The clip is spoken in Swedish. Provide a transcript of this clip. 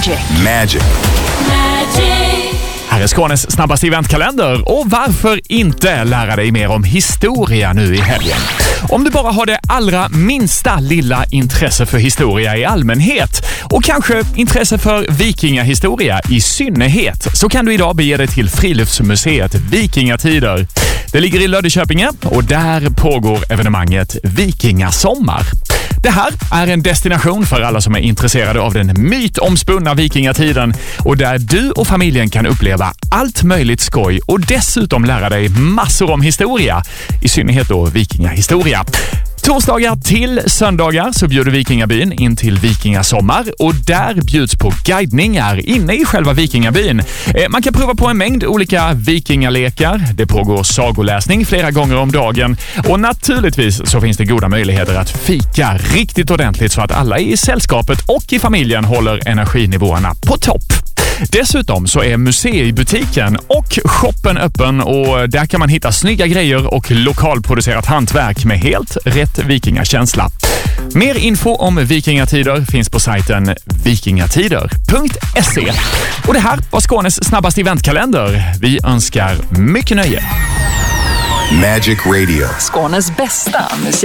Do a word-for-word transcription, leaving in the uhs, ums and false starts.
Magic. Magic. Magic. Här är Skånes snabbaste eventkalender, och varför inte lära dig mer om historia nu i helgen? Om du bara har det allra minsta lilla intresse för historia i allmänhet och kanske intresse för vikingahistoria i synnerhet, så kan du idag bege dig till Friluftsmuseet Vikingatider. Det ligger i Löddeköpinge och där pågår evenemanget Vikingasommar. Det här är en destination för alla som är intresserade av den mytomspunna vikingatiden, och där du och familjen kan uppleva allt möjligt skoj och dessutom lära dig massor om historia, i synnerhet då vikingahistoria. Torsdagar till söndagar så bjuder Vikingabyn in till Vikingasommar, och där bjuds på guidningar inne i själva Vikingabyn. Man kan prova på en mängd olika vikingalekar, det pågår sagoläsning flera gånger om dagen, och naturligtvis så finns det goda möjligheter att fika riktigt ordentligt så att alla i sällskapet och i familjen håller energinivåerna på topp. Dessutom så är museibutiken och shoppen öppen, och där kan man hitta snygga grejer och lokalproducerat hantverk med helt rätt vikingakänsla. Mer info om vikingatider finns på sajten vikingatider punkt se. Och det här var Skånes snabbaste eventkalender. Vi önskar mycket nöje. Magic Radio. Skånes bästa musik.